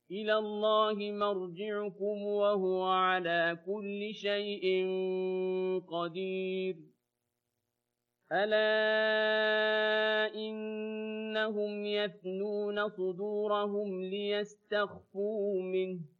إلى الله مرجعكم وهو على كل شيء قدير ألا إنهم يثنون صدورهم ليستخفوا منه